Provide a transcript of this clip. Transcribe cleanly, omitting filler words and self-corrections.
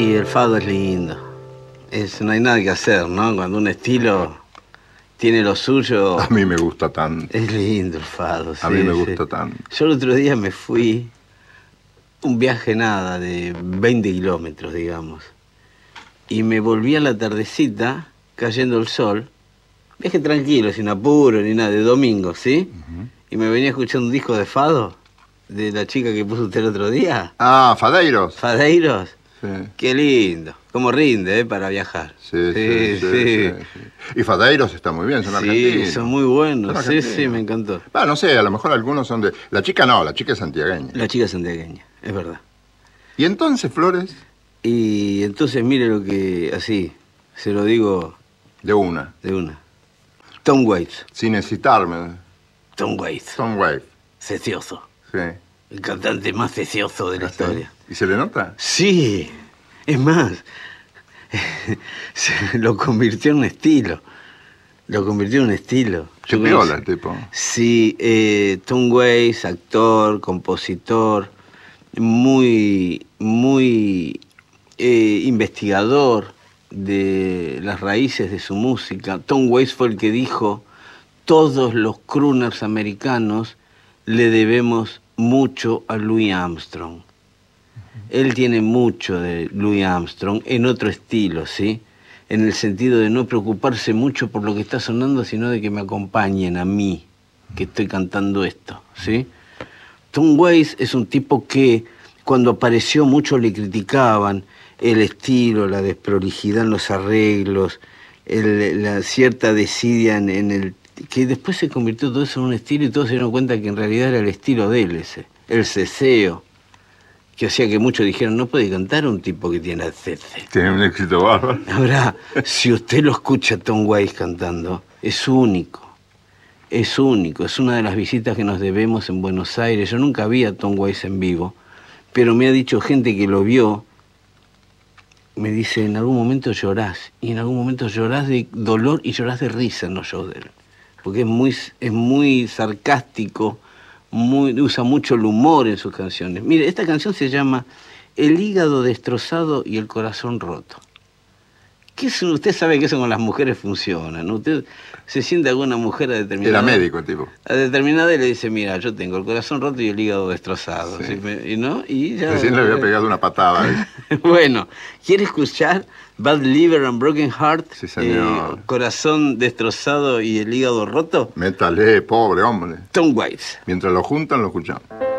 Y el fado es lindo. No hay nada que hacer, ¿no? Cuando un estilo tiene lo suyo... A mí me gusta tanto. Es lindo el fado, sí. A mí me gusta tanto. Yo el otro día me fui, un viaje nada, de 20 kilómetros, digamos. Y me volví a la tardecita, cayendo el sol. Viaje tranquilo, sin apuro ni nada, de domingo, ¿sí? Y me venía escuchando un disco de fado, de la chica que puso usted el otro día. Ah, Fadeiros. ¿Fadeiros? Sí. Qué lindo. Cómo rinde, para viajar. Sí. Y Fadeiros está muy bien, son argentinos. Sí, son muy buenos. Sí, me encantó. No sé, a lo mejor algunos son de... La chica no, la chica es santiagueña. La chica es santiagueña, es verdad. ¿Y entonces, Flores? Y entonces mire lo que... Así, se lo digo... De una. Tom Waits. Sin hesitarme. Tom Waits. Tom Waits. Cecioso. Sí. El cantante más cecioso de la historia. ¿Y se le nota? Sí. Es más, lo convirtió en un estilo. Qué piola el tipo. Sí, Tom Waits, actor, compositor, muy investigador de las raíces de su música. Tom Waits fue el que dijo: todos los crooners americanos le debemos mucho a Louis Armstrong. Él tiene mucho de Louis Armstrong en otro estilo, ¿sí? En el sentido de no preocuparse mucho por lo que está sonando, sino de que me acompañen a mí, que estoy cantando esto, ¿sí? Tom Waits es un tipo que cuando apareció muchos le criticaban el estilo, la desprolijidad en los arreglos, la cierta desidia en el... que después se convirtió todo eso en un estilo y todos se dieron cuenta que en realidad era el estilo de él ese, el ceceo, que hacía que muchos dijeron: no puede cantar un tipo que tiene cece. Tiene un éxito bárbaro. Ahora, si usted lo escucha a Tom Waits cantando, es único. Es una de las visitas que nos debemos en Buenos Aires. Yo nunca vi a Tom Waits en vivo, pero me ha dicho gente que lo vio, me dice: en algún momento llorás, y en algún momento llorás de dolor y llorás de risa en los shows de él, porque es muy sarcástico, usa mucho el humor en sus canciones. Mire, esta canción se llama El hígado destrozado y el corazón roto. Usted sabe que eso con las mujeres funciona, ¿no? Usted se siente alguna mujer a determinada... Era médico el tipo. A determinada y le dice: mira, yo tengo el corazón roto y el hígado destrozado. Sí. ¿Sí? ¿No? Y ya... Recién le había pegado una patada. Bueno, ¿quiere escuchar Bad Liver and Broken Heart? Sí, señor. Corazón destrozado y el hígado roto. Métale, pobre hombre. Tom Waits. Mientras lo juntan, lo escuchamos.